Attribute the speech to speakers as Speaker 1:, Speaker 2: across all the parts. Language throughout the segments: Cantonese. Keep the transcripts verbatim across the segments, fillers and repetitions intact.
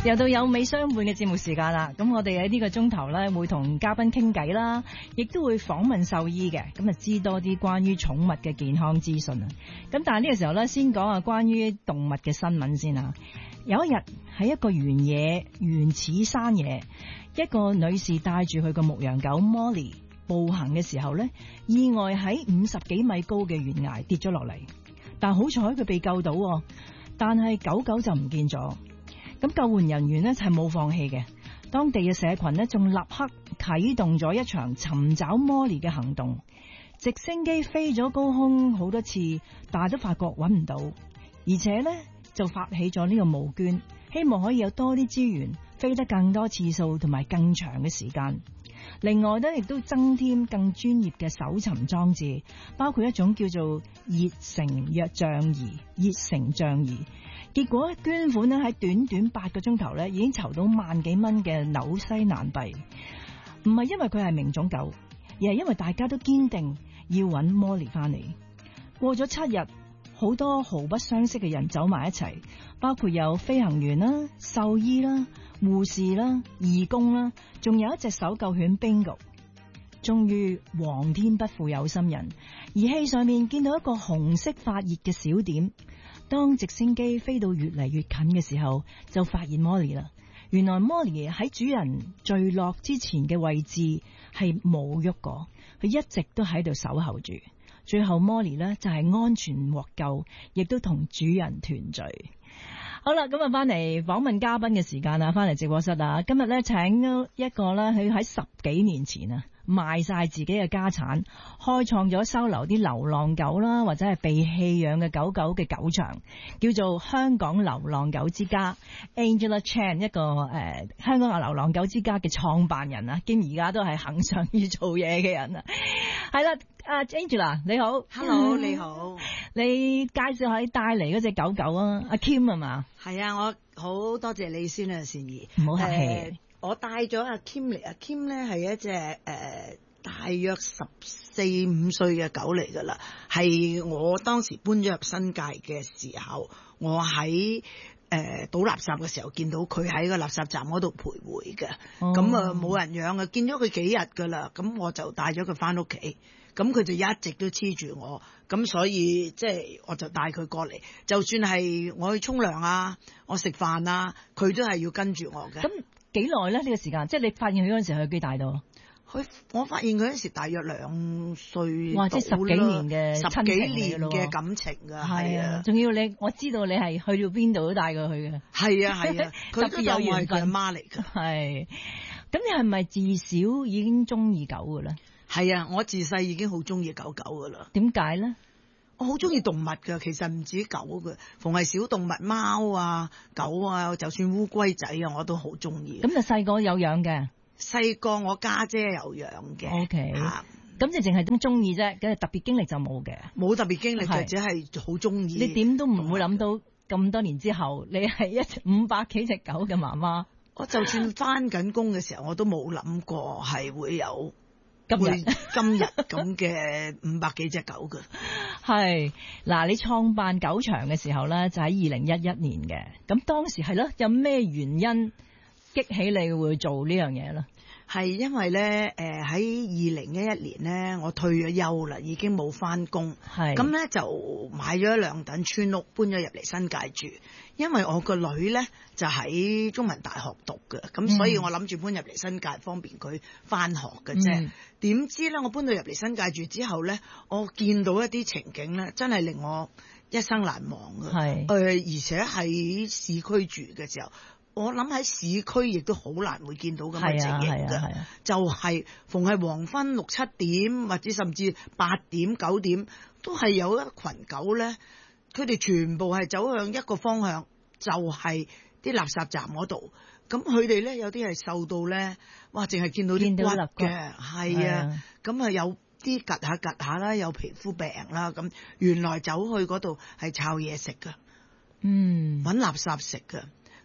Speaker 1: 又到有美相伴嘅節目時間啦，咁我哋喺呢個鐘頭咧會同嘉賓傾偈啦，亦都會訪問獸醫嘅，咁啊知多啲關於寵物嘅健康資訊啊。咁但係呢個時候咧，先講下關於動物嘅新聞先啊。有一日喺一個原野原始山野，一個女士帶住佢個牧羊狗 Molly 步行嘅時候咧，意外喺五十幾米高嘅懸崖跌咗落嚟，但好彩佢被救到，但係狗狗就唔見咗。咁救援人員呢係冇放棄嘅，當地嘅社群呢仲立刻啟動咗一場尋找 Molly 嘅行動，直升機飛咗高空好多次，但係都發覺揾唔到，而且呢就發起咗呢個募捐，希望可以有多啲資源，飛得更多次數同埋更長嘅時間。另外呢亦都增添更專業嘅搜尋裝置，包括一種叫做熱成約障儀，熱成障儀。結果捐款咧喺短短八個鐘頭咧，已經籌到萬幾蚊嘅紐西蘭幣。唔係因為佢係名種狗，而係因為大家都堅定要揾 Molly 翻嚟。過咗七日，好多毫不相識嘅人走埋一齊，包括有飛行員啦、獸醫啦、護士啦、義工啦，仲有一隻搜救犬 Bingo。終於皇天不負有心人，儀器上面見到一個紅色發熱嘅小點。當直升機飛到越嚟越近嘅時候，就發現 Molly 啦。原來 Molly 喺主人墜落之前嘅位置係冇喐過，佢一直都喺度守候住。最後 Molly 呢就係安全獲救，亦都同主人團聚。好啦，咁啊翻嚟訪問嘉賓嘅時間啦，翻嚟直播室啊。今日咧請咗一個咧，佢喺十幾年前啊賣晒自己嘅家產，開創咗收留啲流浪狗啦，或者係被棄養嘅狗狗嘅狗場，叫做香港流浪狗之家 Angela Chan， 一個誒、呃、香港流浪狗之家嘅創辦人啊，兼而家都係行上要做嘢嘅人啊。係啦，阿 Angela 你好
Speaker 2: ，Hello 你好，
Speaker 1: 你介紹下帶嚟嗰隻狗狗啊，阿 Kim 係嘛？
Speaker 2: 係啊，我好多謝你先啊，善儀，
Speaker 1: 唔好客氣。
Speaker 2: 呃我帶咗阿 Kim 嚟，阿 Kim 咧係一隻誒、呃、大約十四五歲嘅狗嚟噶啦，係我當時搬咗入新界嘅時候，我喺誒倒垃圾嘅時候見到佢喺個垃圾站嗰度徘徊嘅，咁啊冇人養啊，見咗佢幾日噶啦，咁我就帶咗佢翻屋企，咁佢就一直都黐住我，咁所以即係我就帶佢過嚟，就算係我去沖涼啊，我食飯啊，佢都係要跟住我嘅。
Speaker 1: 咁幾耐咧？呢、這個時間，即係你發現佢嗰陣時，佢幾大度？
Speaker 2: 佢我發現佢嗰陣時大約兩歲，
Speaker 1: 哇！即係十幾年嘅
Speaker 2: 十幾年嘅感情㗎，係啊！
Speaker 1: 仲要你，我知道你係去到邊度都帶過去嘅，
Speaker 2: 係啊係啊，佢都有緣分，佢阿媽嚟㗎。
Speaker 1: 係，咁你係咪自小已經中意狗㗎咧？
Speaker 2: 係啊，我自細已經好中意狗狗㗎啦。
Speaker 1: 點解咧？
Speaker 2: 我好中意動物㗎，其實唔止狗㗎，逢係小動物，貓啊、狗啊，就算烏龜仔啊，我都好中意。
Speaker 1: 咁就細個有養嘅，
Speaker 2: 細個我家姐有養嘅。
Speaker 1: O K，咁就淨係咁中意啫，咁特別經歷就冇嘅。
Speaker 2: 冇特別經歷，就只係好中意。
Speaker 1: 你點都唔會諗到咁多年之後，你係一五百幾隻狗嘅媽媽。
Speaker 2: 我就算返緊工嘅時候，我都冇諗過係會有。
Speaker 1: 今日
Speaker 2: 今日咁嘅五百幾隻狗嘅，
Speaker 1: 係嗱，你創辦狗場嘅時候咧，就喺二零一一年嘅。咁當時係咯，有咩原因激起你會做呢樣嘢咧？
Speaker 2: 係因為咧，誒喺二零一一年咧，我退咗休啦，已經冇翻工，係咁咧就買咗兩棟村屋，搬咗入嚟新界住。因為我個女咧就喺中文大學讀嘅，咁、嗯、所以我諗住搬入嚟新界方便佢翻學嘅啫。點、嗯、知咧，我搬到入嚟新界住之後咧，我見到一啲情景咧，真係令我一生難忘嘅。係誒、呃，而且喺市區住嘅時候。我諗喺市區亦都好難會見到咁嘅情形㗎、啊啊啊，就係、是、逢係黃昏六七點或者甚至八點九點，都係有一群狗咧，佢哋全部係走向一個方向，就係、是、啲垃圾站嗰度。咁佢哋咧有啲係瘦到咧，哇！淨係見到啲骨嘅，係啊，咁啊有啲趌下趌下啦，有皮膚病啦，咁原來走去嗰度係抄嘢食㗎，嗯，搵垃圾食㗎。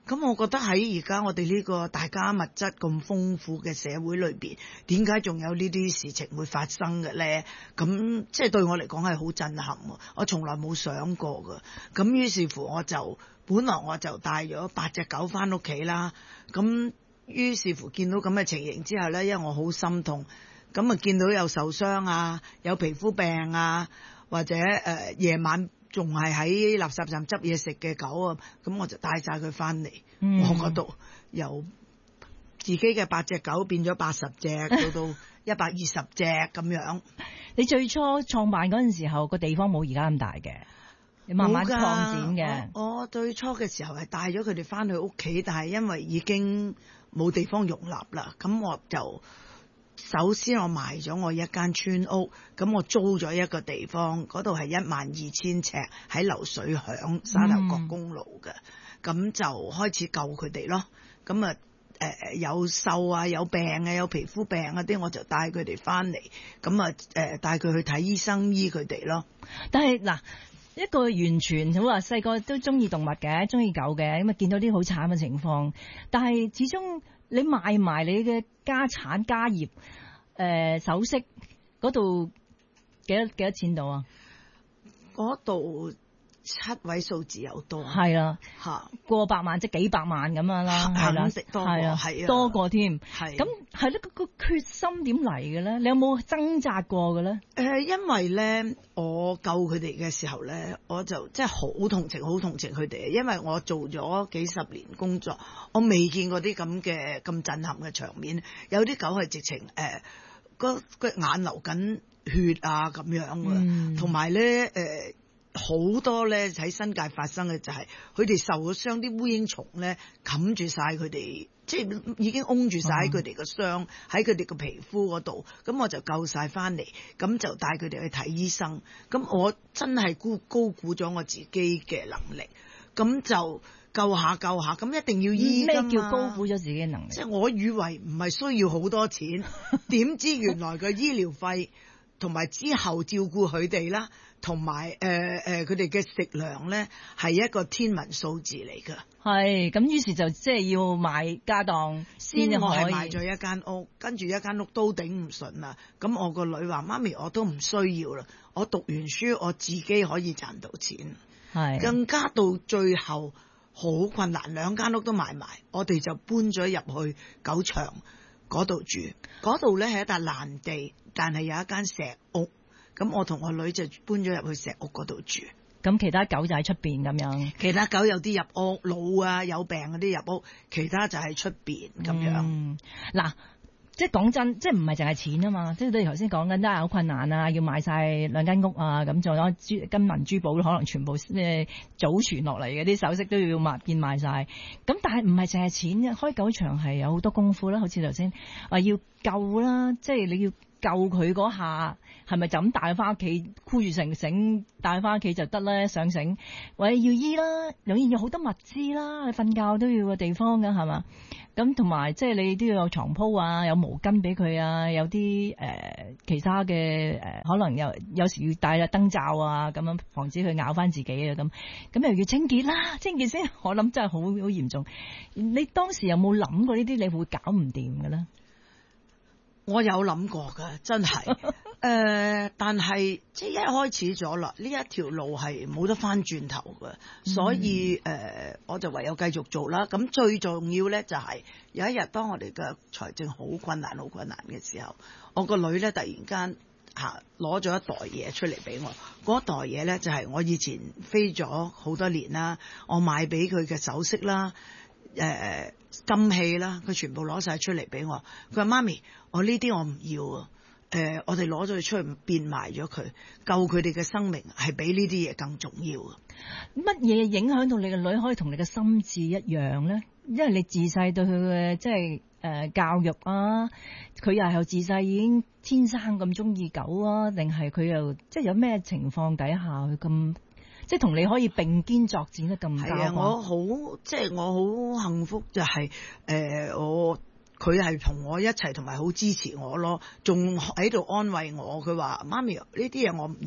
Speaker 2: 咁我覺得喺而家我哋呢個大家物質咁豐富嘅社會裏邊，點解仲有呢啲事情會發生嘅咧？咁即係對我嚟講係好震撼，我從來冇想過㗎。咁於是乎我就本來我就帶咗八隻狗翻屋企啦。咁於是乎見到咁嘅情形之後咧，因為我好心痛，咁啊見到有受傷啊，有皮膚病啊，或者誒夜、呃、晚仲係喺垃圾站執嘢食嘅狗啊，咁我就帶晒佢翻嚟我嗰度，由自己嘅八隻狗變咗八十隻，到到一百二十隻咁樣。
Speaker 1: 你最初創辦嗰陣時候，個地方冇而家咁大嘅，你慢慢擴展嘅。
Speaker 2: 我我最初嘅時候係帶咗佢哋翻去屋企，但係因為已經冇地方容納啦，咁我就。首先我賣咗我一間村屋，咁我租咗一個地方，嗰度係一萬二千尺，喺流水響沙頭角公路嘅，咁、嗯、就開始救佢哋咯。咁啊誒有瘦啊，有病啊，有皮膚病嗰啲，我就帶佢哋翻嚟，咁啊誒帶佢去睇醫生醫佢哋咯。
Speaker 1: 但係嗱，一個完全好話細個都中意動物嘅，中意狗嘅，咁啊見到啲好慘嘅情況，但係始終。你賣埋你嘅家產家業，誒、呃、首飾嗰度幾多幾多錢到啊？
Speaker 2: 嗰度七位數字有多，
Speaker 1: 係啦，
Speaker 2: 嚇
Speaker 1: 過百萬即係幾百萬咁樣啦，係啦，係啊，係啊，多過添。係咁係咯，個決心點嚟嘅咧？你有冇掙扎過嘅咧？誒、
Speaker 2: 呃，因為咧，我救佢哋嘅時候咧，我就即係好同情，好同情佢哋，因為我做咗幾十年工作，我未見過啲咁嘅咁震撼嘅場面。有啲狗係直情誒，個、呃、個眼流緊血啊咁樣嘅，同埋咧誒。呃好多咧喺新界發生嘅就係佢哋受咗傷，啲烏蠅蟲咧冚住晒佢哋，即係已經擁住晒佢哋個傷喺佢哋個皮膚嗰度。咁我就救晒翻嚟，咁就帶佢哋去睇醫生。咁我真係高高估咗我自己嘅能力，咁就救下救下，咁一定要醫㗎嘛。
Speaker 1: 咩叫高估咗自己嘅能力？
Speaker 2: 即係我以為唔係需要好多錢，點知原來個醫療費同埋之後照顧佢哋啦。同埋誒誒佢哋嘅食糧咧係一個天文數字嚟㗎。
Speaker 1: 係咁，於是就即係要賣家當先可以。
Speaker 2: 我係賣咗一間屋，跟住一間屋都頂唔順啦。咁我個女話：媽咪，我都唔需要啦。我讀完書，我自己可以賺到錢。係更加到最後好困難，兩間屋都賣埋，我哋就搬咗入去狗場嗰度住。嗰度咧係一笪爛地，但係有一間石屋。咁我同我女就搬咗入去石屋嗰度住，
Speaker 1: 咁其他狗就喺出邊咁樣。
Speaker 2: 其他狗有啲入屋，老啊有病嗰啲入屋，其他就喺出邊咁樣。
Speaker 1: 嗱、嗯，即係講真，即係唔係淨係錢啊嘛，即係你頭先講緊都係好困難啊，要賣晒兩間屋啊，咁仲有金銀珠寶可能全部咩祖傳落嚟嘅啲首飾都要賣變賣晒。咁但係唔係淨係錢嘅，開狗場係有好多功夫啦，好似頭先話要救啦，即係你要。救佢嗰下係咪就咁帶佢翻屋企箍住成繩帶佢翻屋企就得咧？上繩或者要醫啦，當然有好多物資啦，你瞓覺都要個地方噶係嘛？咁同埋即係你都要有床鋪啊，有毛巾俾佢啊，有啲誒、呃、其他嘅誒、呃、可能有有時要戴個燈罩啊，咁樣防止佢咬翻自己啊咁。咁又要清潔啦，清潔先我諗真係好好嚴重。你當時有冇諗過呢啲你會搞唔掂嘅咧？
Speaker 2: 我有諗過㗎，真係，誒、呃，但係即係一開始咗啦，呢一條路係冇得翻轉頭嘅，所以誒、嗯呃，我就唯有繼續做啦。咁最重要咧就係、是、有一日當我哋嘅財政好困難、好困難嘅時候，我個女咧突然間嚇攞咗一袋嘢出嚟俾我，嗰袋嘢咧就係、是、我以前飛咗好多年啦，我買俾佢嘅首飾啦。誒、呃、金器啦，佢全部攞晒出嚟俾我。佢話媽咪，我呢啲我唔要啊！誒、呃，我哋攞咗佢出去變賣咗佢，救佢哋嘅生命係比呢啲嘢更重要啊！
Speaker 1: 乜嘢影響到你嘅女可以同你嘅心智一樣咧？因為你自細對佢嘅即係誒教育啊，佢又係自細已經天生咁中意狗啊，定係佢又即係有咩情況底下佢咁？即係同你可以並肩作戰得咁交。係啊，
Speaker 2: 我好即係我好幸福就係、是、誒、呃、我佢係同我一齊，同埋好支持我咯，仲喺度安慰我。佢話媽咪呢啲嘢我唔要，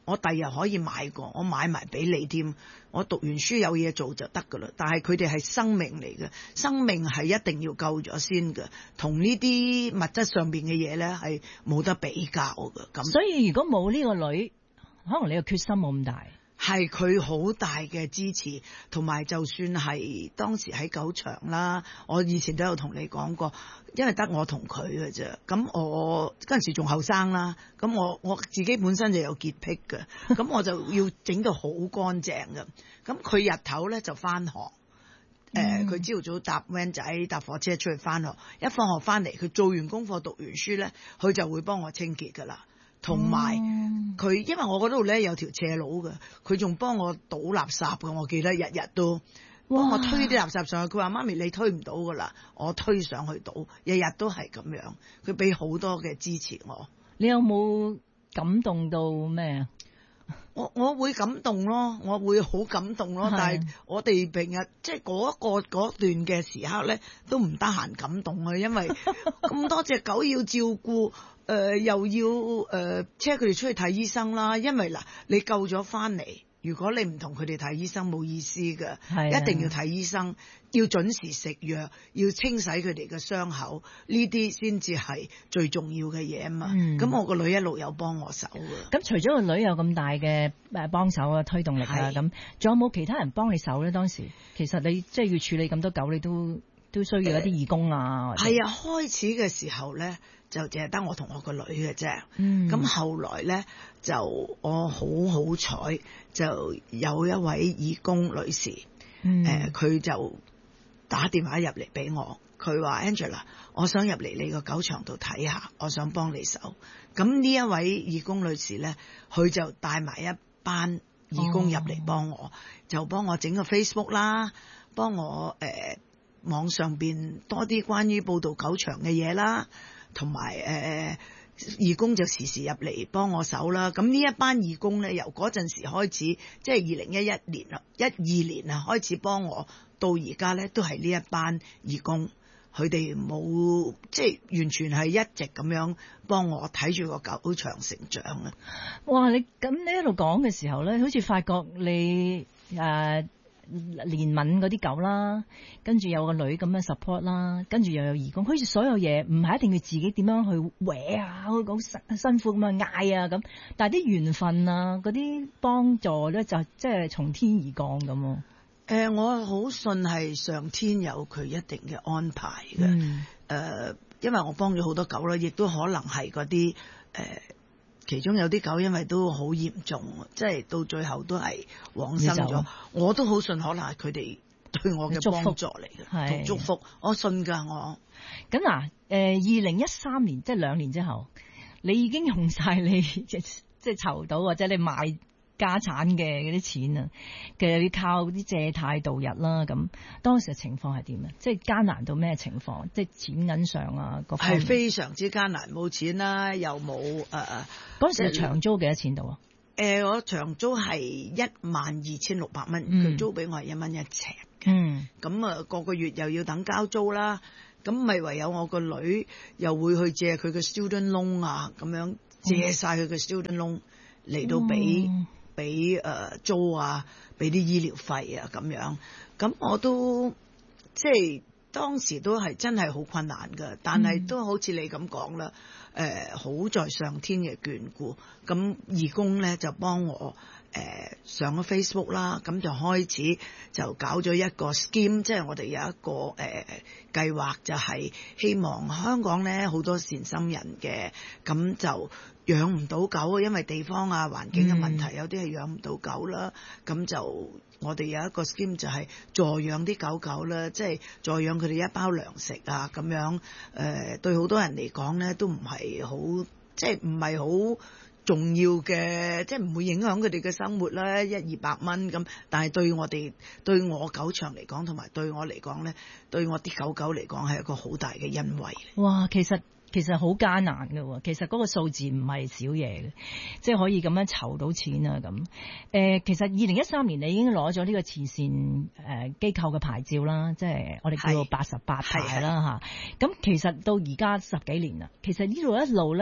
Speaker 2: 我第日可以買過，我買埋俾你添。我讀完書有嘢做就得噶啦。但係佢哋係生命嚟嘅，生命係一定要救咗先嘅，同呢啲物質上邊嘅嘢咧係冇得比較嘅。咁
Speaker 1: 所以如果冇呢個女，可能你嘅決心冇咁大。
Speaker 2: 係佢好大嘅支持，同埋就算係當時喺狗場啦，我以前都有同你講過，因為得我同佢嘅啫。咁我嗰陣時仲後生啦，咁我我自己本身就有潔癖嘅，咁我就要整到好乾淨嘅。咁佢日頭咧就返學，誒、呃，佢朝早搭 van 仔搭火車出去返學，一放學返嚟，佢做完功課讀完書咧，佢就會幫我清潔噶啦。同埋佢，因為我嗰度咧有條斜路嘅，佢仲幫我倒垃圾嘅。我記得日日都幫我推啲垃圾上去。佢話媽咪你推唔到噶啦，我推上去倒，日日都係咁樣。佢俾好多嘅支持我。
Speaker 1: 你有冇感動到咩啊？
Speaker 2: 我我會感動咯，我會好感動咯。但係我哋平日即係嗰一個嗰段嘅時刻咧，都唔得閒感動啊，因為咁多隻狗要照顧。誒、呃、又要誒車佢哋出去睇醫生啦，因為嗱你救咗翻嚟，如果你唔同佢哋睇醫生冇意思嘅，一定要睇醫生，要準時食藥，要清洗佢哋嘅傷口，呢啲先至係最重要嘅嘢啊嘛。咁、嗯、我個女一路有幫我手嘅。咁
Speaker 1: 除咗個女有咁大嘅誒幫手啊推動力啊，咁仲有冇其他人幫你手咧？當時其實你即係要處理咁多狗，你都都需要一啲義工啊。
Speaker 2: 係、呃、啊，開始嘅時候咧。就淨係得我同我個女嘅啫，咁、嗯、後來咧就我好好彩，就有一位義工女士，誒、嗯、佢、呃、就打電話入嚟俾我，佢話 Angela， 我想入嚟你個狗場度睇下，我想幫你手。咁呢一位義工女士咧，佢就帶埋一班義工入嚟幫我，哦、就幫我整個 Facebook 啦，幫我誒、呃、網上邊多啲關於報道狗場嘅嘢啦。同埋誒義工就時時入嚟幫我手啦。咁呢一班義工咧，由嗰陣時開始，即係二零一一年啦，一二年啊開始幫我，到而家咧都係呢一班義工，佢哋冇即係完全係一直咁樣幫我睇住個狗場成長啊！
Speaker 1: 哇！你咁你喺度講嘅時候咧，好似發覺你誒。呃憐憫嗰啲狗啦，跟住有個女咁樣 support 啦，跟住又有義工，好似所有嘢唔係一定要自己點樣去搲啊，好辛苦咁樣嗌啊咁，但係啲緣分啊，嗰啲幫助咧就即係從天而降咁。誒、
Speaker 2: 呃，我好信係上天有佢一定嘅安排嘅。誒、嗯呃，因為我幫咗好多狗啦，亦都可能係嗰啲誒。呃其中有啲狗因為都好嚴重，即係到最後都係往生咗。我都好信可能係佢哋對我嘅幫助嚟嘅，同祝福。我信㗎我。咁嗱，
Speaker 1: 誒二零一三年即係兩年之後，你已經用晒你即係籌到或者你賣家產嘅嗰啲錢啊，其實要靠啲借貸度日啦。咁當時嘅情況係點啊？即係艱難到咩情況？即係錢銀上啊，各方面
Speaker 2: 係非常之艱難，冇錢啦，又冇誒。嗰、
Speaker 1: 呃、陣時長租幾多錢度啊？
Speaker 2: 誒、呃，我長租係一萬二千六百蚊，佢租俾我係一蚊一尺嘅。嗯，咁啊，個個月又要等交租啦，咁咪唯有我個女又會去借佢嘅 student loan 啊，咁樣借晒佢嘅 student loan 嚟到俾。嗯俾誒、呃、租啊，俾啲醫療費啊咁樣，咁我都即係當時都係真係好困難㗎，但係都好似你咁講啦，誒、呃、好在上天嘅眷顧，咁義工咧就幫我誒、呃、上咗 Facebook 啦，咁就開始就搞咗一個 scheme， 即係我哋有一個誒、呃、計劃，就係希望香港咧好多善心人嘅，咁就養唔到狗，因為地方啊環境嘅問題，有啲係養唔到狗啦。咁、嗯、就我哋有一個 scheme 就係助養啲狗狗啦，即係助養佢哋一包糧食啊咁樣。誒、呃、對好多人嚟講咧都唔係好，即係唔係好重要嘅，即係唔會影響佢哋嘅生活啦，一二百蚊咁。但係對我哋對我狗場嚟講，同埋對我嚟講咧，對我啲狗狗嚟講係一個好大嘅恩惠。哇，其實〜
Speaker 1: 其實好艱難嘅，其實嗰個數字唔係少嘢嘅，即係可以咁樣籌到錢啊咁。誒，其實二零一三年你已經攞咗呢個慈善誒機構嘅牌照啦，即係我哋叫做八十八牌啦吓。咁其實到而家十幾年啦，其實呢度一路咧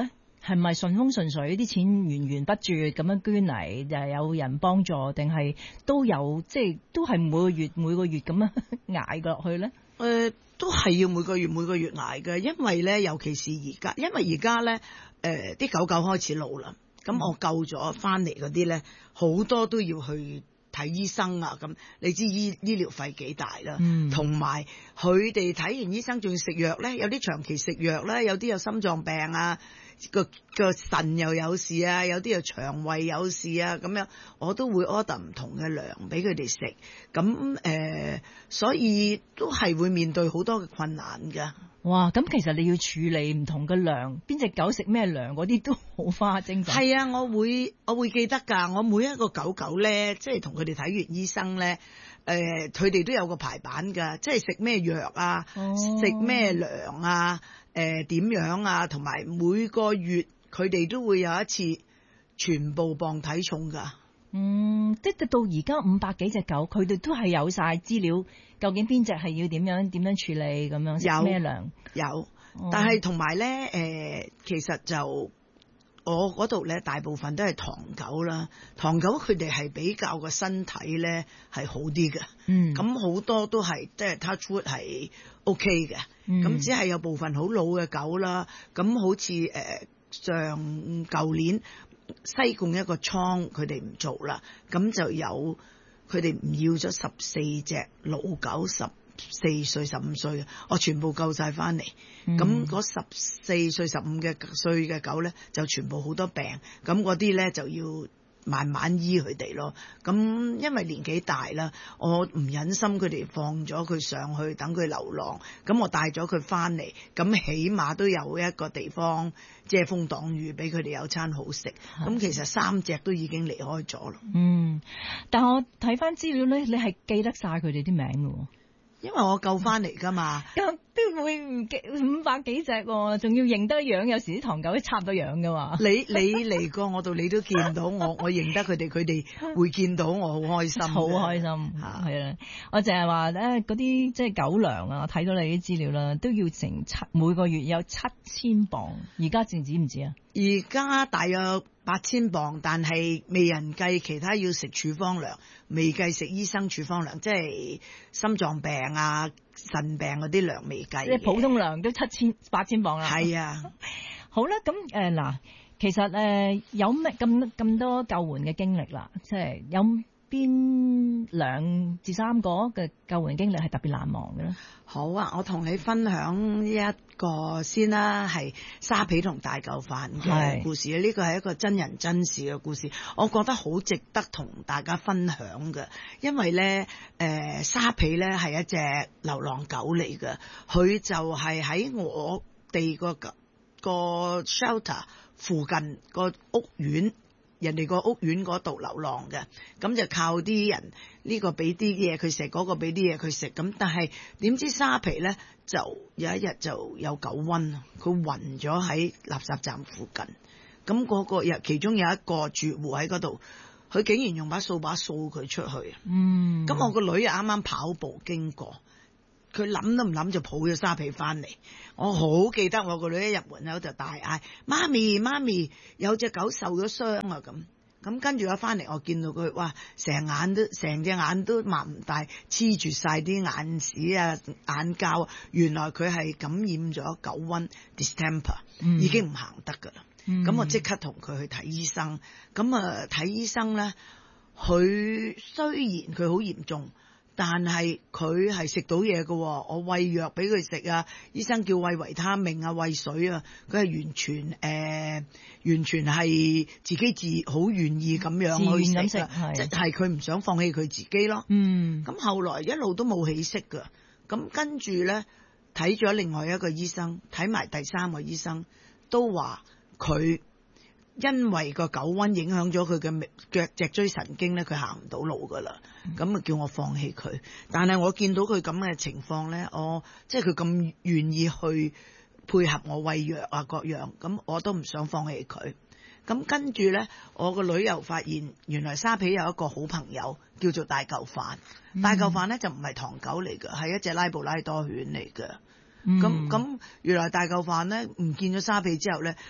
Speaker 1: 係咪順風順水啲錢源源不絕咁樣捐嚟，又有人幫助，定係都有即係都係每個月每個月咁樣捱落去咧？誒、
Speaker 2: 呃，都係要每個月每個月捱嘅，因為咧，尤其是而家，因為而家咧，誒、呃、啲狗狗開始老啦，咁我救咗翻嚟嗰啲咧，好多都要去睇醫生啊，咁你知醫醫療費幾大啦，同埋佢哋睇完醫生仲要食藥咧，有啲長期食藥咧，有啲有心臟病啊。個個腎又有事啊，有啲又腸胃有事啊，咁樣我都會 order 唔同嘅糧俾佢哋食，咁誒、呃，所以都係會面對好多嘅困難噶。
Speaker 1: 哇，咁其實你要處理唔同嘅糧，邊隻狗食咩糧嗰啲都好花精神。係
Speaker 2: 啊，我會我會記得噶，我每一個狗狗咧，即係同佢哋睇完醫生咧，誒、呃，佢哋都有個排版噶，即係食咩藥啊，食咩糧啊。誒、呃、點樣啊？同埋每個月佢哋都會有一次全部磅體重㗎。
Speaker 1: 嗯，即係到而家五百幾隻狗，佢哋都係有晒資料，究竟邊隻係要點樣點樣處理咁樣食咩糧？
Speaker 2: 有，但係同埋咧誒，其實就我嗰度咧，大部分都係唐狗啦。唐狗佢哋係比較個身體咧係好啲嘅。嗯，咁好多都係即係 touch wood 係 OK 嘅。咁、嗯、只係有部分好老嘅狗啦，咁好似誒、呃、上舊年西貢一個倉佢哋唔做啦，咁就有佢哋唔要咗十四隻老狗，十四歲十五歲嘅，我全部救晒翻嚟。咁嗰十四歲十五嘅歲嘅狗咧，就全部好多病，咁嗰啲咧就要慢慢醫佢哋咯，咁因為年紀大啦，我唔忍心佢哋放咗佢上去等佢流浪，咁我帶咗佢翻嚟，咁起碼都有一個地方遮風擋雨，俾佢哋有餐好食。咁其實三隻都已經離開咗咯。
Speaker 1: 嗯，但我睇翻資料咧，你係記得晒佢哋啲名㗎喎。
Speaker 2: 因為我救翻嚟噶嘛，
Speaker 1: 咁都會唔記五百幾隻喎，仲要認得樣，有時啲唐狗都差唔多樣噶嘛。
Speaker 2: 你你嚟過我度，你都見到我，我認得佢哋，佢哋會見到我，好開心，
Speaker 1: 好開心嚇，係啦。我淨係話咧，嗰啲即係狗糧啊，睇到你啲資料啦，都要成七每個月有七千磅，而家知唔知唔知啊？
Speaker 2: 而家大約八千磅，但係未人計其他要食處方糧，未計食醫生處方糧，即係心臟病啊、腎病嗰啲糧未計。
Speaker 1: 即係普通糧都七千八千磅啦。
Speaker 2: 係啊，
Speaker 1: 好啦，咁誒嗱，其實誒、呃、有咩咁咁多救援嘅經歷啦，即係有邊兩至三個嘅救援經歷係特別難忘嘅咧？
Speaker 2: 好啊，我同你分享一個先啦，係沙皮同大嚿飯嘅故事。呢個係一個真人真事嘅故事，我覺得好值得同大家分享嘅。因為咧，誒、呃、沙皮咧係一隻流浪狗嚟嘅，佢就係喺我哋個個 shelter 附近個屋苑。人哋個屋苑嗰度流浪嘅，咁就靠啲人呢個俾啲嘢佢食，嗰個俾啲嘢佢食，咁但係點知沙皮咧就有一日就有狗瘟，佢暈咗喺垃圾站附近，咁嗰個日其中有一個住戶喺嗰度，佢竟然用把掃把掃佢出去，嗯，咁我個女啱啱跑步經過。佢諗都唔諗就抱咗沙皮翻嚟，我好記得我個女一入門口就大嗌：媽咪媽咪，有隻狗受咗傷啊！咁咁跟住我翻嚟，我見到佢，哇，成眼都成隻眼都擘唔大，黐住晒啲眼屎啊眼膠，原來佢係感染咗狗瘟 distemper，嗯、已經唔行得噶啦。咁、嗯、我即刻同佢去睇醫生，咁啊睇醫生咧，佢雖然佢好嚴重。但係佢係食到嘢嘅，我餵藥俾佢食啊，醫生叫餵維他命啊，餵水啊，佢係完全誒、呃，完全係自己自好願意咁樣去食，即係佢唔想放棄佢自己咯。嗯，咁後來一路都冇起色㗎，咁跟住咧睇咗另外一個醫生，睇埋第三個醫生都話佢。因為個狗瘟影響咗佢嘅腳脊椎神經咧，佢行唔到路噶啦，咁啊、嗯、叫我放棄佢。但係我見到佢咁嘅情況咧，我即係佢咁願意去配合我餵藥啊各樣，咁我都唔想放棄佢。咁跟住咧，我個女又發現原來沙皮有一個好朋友叫做大嚿飯，嗯、大嚿飯咧就唔係唐狗嚟嘅，係一隻拉布拉多犬嚟嘅。咁咁、嗯、原來大嚿飯咧唔見咗沙皮之後咧。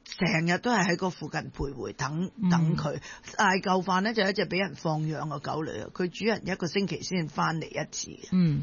Speaker 2: 成日都係喺個附近徘徊等等佢。嗯、大舊飯咧就係一隻俾人放養嘅狗嚟嘅，佢主人一個星期先翻嚟一次。嗯。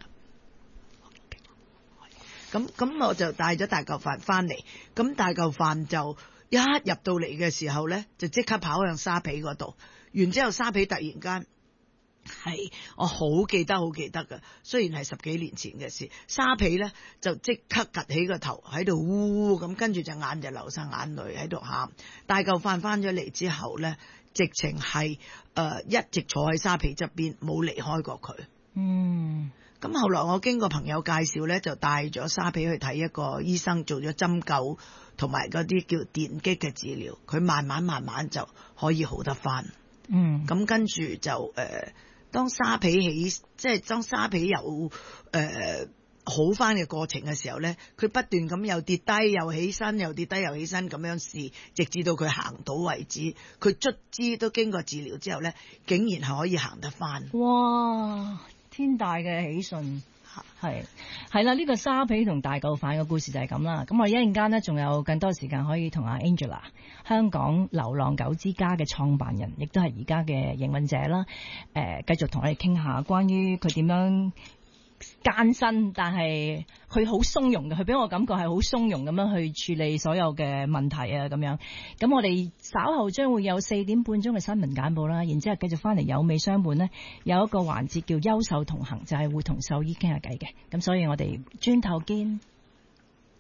Speaker 2: 咁咁我就帶咗大舊飯翻嚟，咁大舊飯就一入到嚟嘅時候咧，就即刻跑向沙皮嗰度，然之後沙皮突然間係我好記得好記得㗎，雖然係十幾年前嘅事，沙皮咧就即刻趌起個頭喺度嗚咁，跟住隻眼就流晒眼淚喺度喊。大舊飯翻咗嚟之後咧，直情係誒一直坐喺沙皮側邊，冇離開過佢。嗯。咁後來我經過朋友介紹咧，就帶咗沙皮去睇一個醫生，做咗針灸同埋嗰啲叫電擊嘅治療，佢慢慢慢慢就可以好得翻。嗯，咁跟住就誒、呃，當沙皮起，即係當沙皮有誒、呃、好翻嘅過程嘅時候咧，佢不斷咁又跌低又起身，又跌低又起身咁樣試，直至到佢行到為止。佢卒之都經過治療之後咧，竟然係可以行得翻。哇！天大嘅喜訊，係係啦，呢、這個沙皮同大舊飯嘅故事就係咁啦。咁我一陣間呢，仲有更多時間可以同阿 Angela， 香港流浪狗之家嘅創辦人，亦都係而家嘅營運者啦。誒、呃，繼續同我哋傾下關於佢點樣艱辛，但係佢好鬆容嘅，佢俾我感覺係好鬆容咁樣去處理所有嘅問題啊，咁樣。咁我哋稍後將會有四點半鐘嘅新聞簡報啦，然之後繼續翻嚟有味相伴呢，有一個環節叫優獸同行，就係、是、會同獸醫傾下偈嘅。咁所以我哋轉頭見。